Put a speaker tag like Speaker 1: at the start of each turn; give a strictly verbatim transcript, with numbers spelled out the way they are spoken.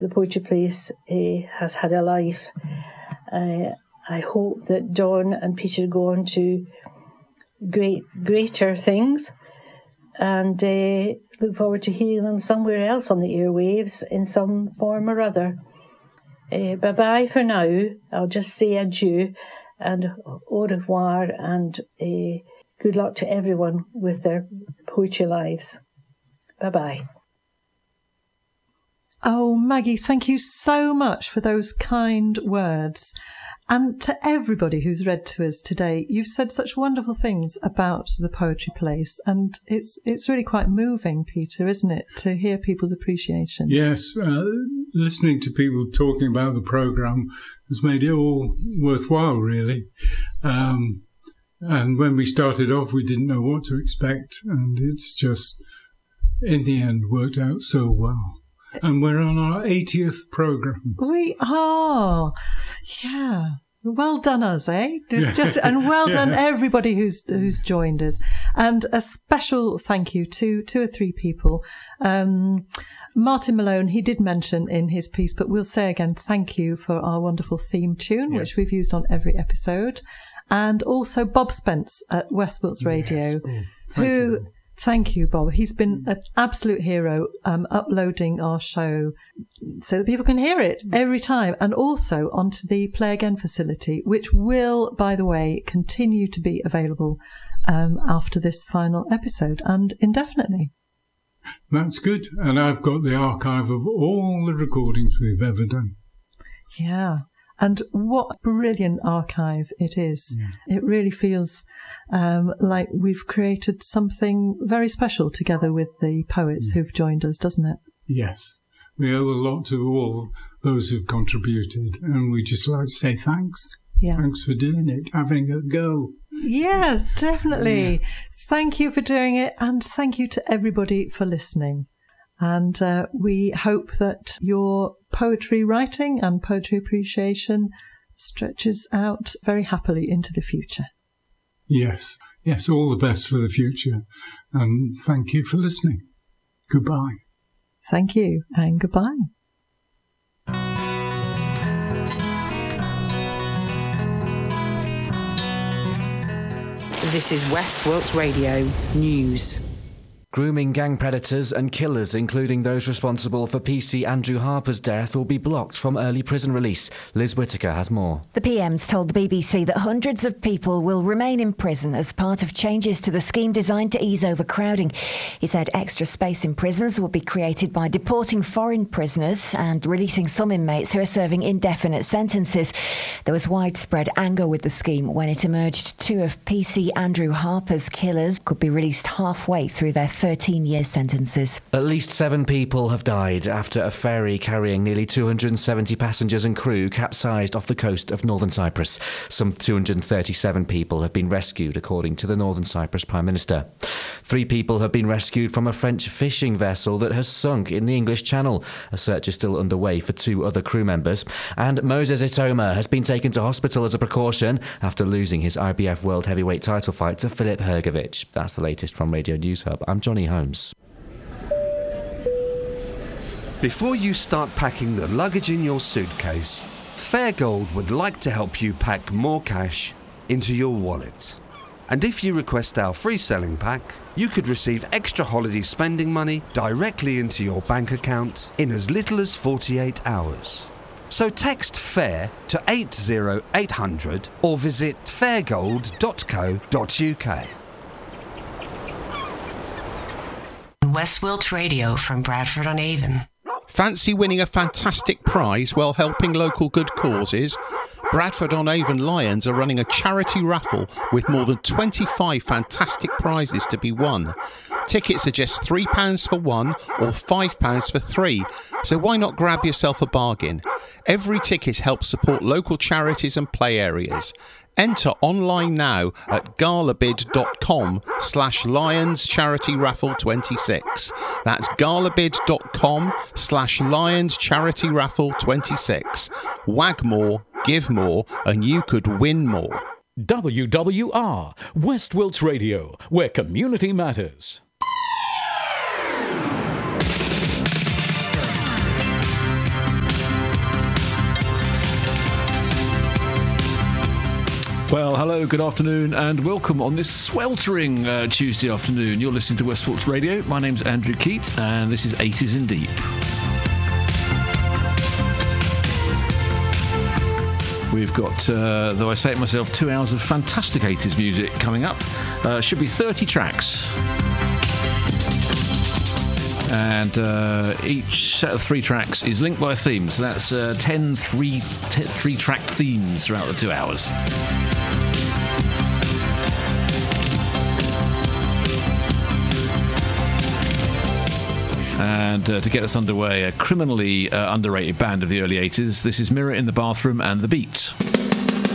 Speaker 1: the Poetry Place uh, has had a life. Uh, I hope that Dawn and Peter go on to great, greater things, and uh, look forward to hearing them somewhere else on the airwaves in some form or other. Uh, bye-bye for now. I'll just say adieu and au revoir, and uh, good luck to everyone with their poetry lives. Bye-bye.
Speaker 2: Oh, Maggie, thank you so much for those kind words. And to everybody who's read to us today, you've said such wonderful things about the Poetry Place. And it's it's really quite moving, Peter, isn't it, to hear people's appreciation?
Speaker 3: Yes, uh, listening to people talking about the programme has made it all worthwhile, really. Um, and when we started off, we didn't know what to expect. And it's just, in the end, worked out so well. And we're on our eightieth programme.
Speaker 2: We are. Yeah. Well done us, eh? Just,
Speaker 3: Yeah.
Speaker 2: just and well
Speaker 3: Yeah.
Speaker 2: done everybody who's who's joined us. And a special thank you to two or three people. Um, Martin Malone, he did mention in his piece, but we'll say again, thank you for our wonderful theme tune,
Speaker 3: Yeah.
Speaker 2: which we've used on every episode. And also Bob Spence at West Wilts Radio,
Speaker 3: Yes. Oh, thank
Speaker 2: who...
Speaker 3: you.
Speaker 2: Thank you, Bob. He's been an absolute hero um, uploading our show so that people can hear it every time, and also onto the Play Again facility, which will, by the way, continue to be available um, after this final episode and indefinitely.
Speaker 3: That's good. And I've got the archive of all the recordings we've ever done.
Speaker 2: Yeah. And what a brilliant archive it is. Yeah. It really feels um, like we've created something very special together with the poets yeah. who've joined us, doesn't it?
Speaker 3: Yes. We owe a lot to all those who've contributed, and we just like to say thanks.
Speaker 2: Yeah.
Speaker 3: Thanks for doing it, having a go.
Speaker 2: Yes, definitely. Yeah. Thank you for doing it, and thank you to everybody for listening. And uh, we hope that your poetry writing and poetry appreciation stretches out very happily into the future.
Speaker 3: Yes. Yes, all the best for the future. And thank you for listening. Goodbye.
Speaker 2: Thank you, and goodbye.
Speaker 4: This is West Wilts Radio News.
Speaker 5: Grooming gang predators and killers, including those responsible for P C Andrew Harper's death, will be blocked from early prison release. Liz Whittaker has more.
Speaker 6: The P M's told the B B C that hundreds of people will remain in prison as part of changes to the scheme designed to ease overcrowding. He said extra space in prisons will be created by deporting foreign prisoners and releasing some inmates who are serving indefinite sentences. There was widespread anger with the scheme when it emerged two of P C Andrew Harper's killers could be released halfway through their thirteen-year sentences.
Speaker 5: At least seven people have died after a ferry carrying nearly two hundred seventy passengers and crew capsized off the coast of Northern Cyprus. Some two hundred thirty-seven people have been rescued, according to the Northern Cyprus Prime Minister. Three people have been rescued from a French fishing vessel that has sunk in the English Channel. A search is still underway for two other crew members. And Moses Itoma has been taken to hospital as a precaution after losing his I B F World Heavyweight title fight to Filip Hrgovic. That's the latest from Radio News Hub. I'm Johnny Holmes.
Speaker 7: Before you start packing the luggage in your suitcase, Fairgold would like to help you pack more cash into your wallet. And if you request our free selling pack, you could receive extra holiday spending money directly into your bank account in as little as forty-eight hours. So text FAIR to eight zero eight hundred or visit fairgold dot co dot uk.
Speaker 4: West Wilts Radio from Bradford-on-Avon.
Speaker 8: Fancy winning a fantastic prize while helping local good causes? Bradford-on-Avon Lions are running a charity raffle with more than twenty-five fantastic prizes to be won. Tickets are just three pounds for one or five pounds for three, so why not grab yourself a bargain? Every ticket helps support local charities and play areas. Enter online now at galabid.com slash Lions Charity Raffle 26. That's galabid.com slash Lions Charity Raffle 26. Wag more, give more, and you could win more.
Speaker 9: W W R, West Wilts Radio, where community matters.
Speaker 10: Well, hello, good afternoon, and welcome on this sweltering uh, Tuesday afternoon. You're listening to West Wilts Radio. My name's Andrew Keat, and this is eighties in Deep. We've got, uh, though I say it myself, two hours of fantastic eighties music coming up. Uh, should be thirty tracks. And uh, each set of three tracks is linked by a theme, so that's uh, ten three, ten three-track themes throughout the two hours. And uh, to get us underway, a criminally uh, underrated band of the early eighties, this is Mirror in the Bathroom and The Beat.